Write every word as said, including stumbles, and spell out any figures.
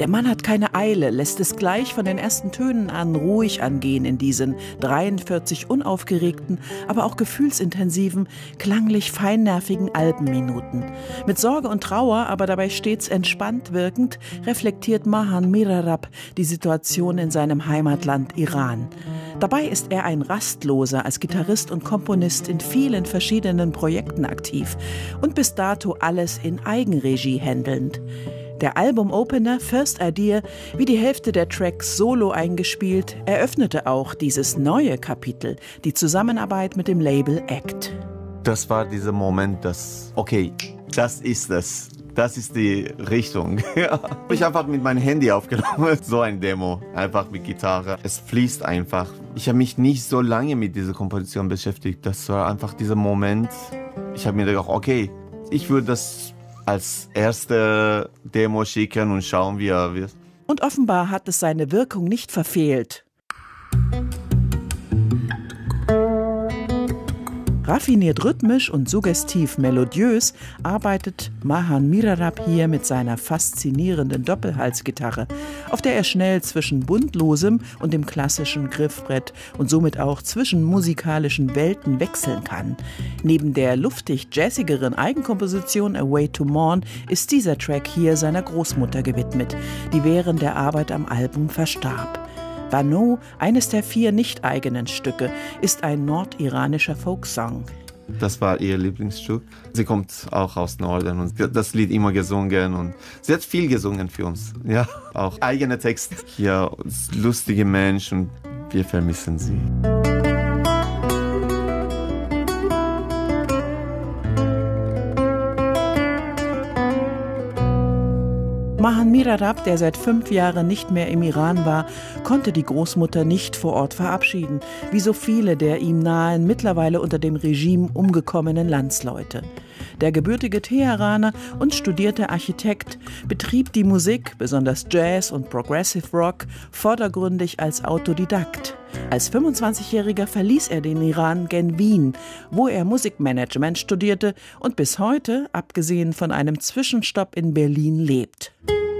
Der Mann hat keine Eile, lässt es gleich von den ersten Tönen an ruhig angehen in diesen dreiundvierzig unaufgeregten, aber auch gefühlsintensiven, klanglich feinnervigen Albenminuten. Mit Sorge und Trauer, aber dabei stets entspannt wirkend, reflektiert Mahan Mirarab die Situation in seinem Heimatland Iran. Dabei ist er ein Rastloser als Gitarrist und Komponist in vielen verschiedenen Projekten aktiv und bis dato alles in Eigenregie händelnd. Der Album-Opener First Idea, wie die Hälfte der Tracks solo eingespielt, eröffnete auch dieses neue Kapitel, die Zusammenarbeit mit dem Label Act. Das war dieser Moment, dass, okay, das ist es. Das ist die Richtung. Ja. Ich habe einfach mit meinem Handy aufgenommen, so ein Demo, einfach mit Gitarre. Es fließt einfach. Ich habe mich nicht so lange mit dieser Komposition beschäftigt. Das war einfach dieser Moment. Ich habe mir gedacht, okay, ich würde das als erste Demo schicken und schauen, wie er wird. Und offenbar hat es seine Wirkung nicht verfehlt. Raffiniert rhythmisch und suggestiv melodiös arbeitet Mahan Mirarab hier mit seiner faszinierenden Doppelhalsgitarre, auf der er schnell zwischen Buntlosem und dem klassischen Griffbrett und somit auch zwischen musikalischen Welten wechseln kann. Neben der luftig jazzigeren Eigenkomposition A Way to Mourn ist dieser Track hier seiner Großmutter gewidmet, die während der Arbeit am Album verstarb. Bano, eines der vier nicht-eigenen Stücke, ist ein nordiranischer Folksong. Das war ihr Lieblingsstück. Sie kommt auch aus Norden und das Lied immer gesungen und sie hat viel gesungen für uns. Ja, auch eigene Texte. Ja, lustige Mensch und wir vermissen sie. Mahan Mirarab, der seit fünf Jahren nicht mehr im Iran war, konnte die Großmutter nicht vor Ort verabschieden, wie so viele der ihm nahen, mittlerweile unter dem Regime umgekommenen Landsleute. Der gebürtige Teheraner und studierte Architekt betrieb die Musik, besonders Jazz und Progressive Rock, vordergründig als Autodidakt. Als fünfundzwanzigjähriger verließ er den Iran gen Wien, wo er Musikmanagement studierte und bis heute, abgesehen von einem Zwischenstopp in Berlin, lebt.